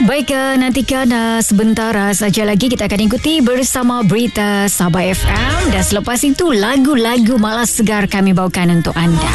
Baik, nantikan sebentar saja lagi kita akan ikuti bersama berita Sabah FM dan selepas itu lagu-lagu malas segar kami bawakan untuk anda.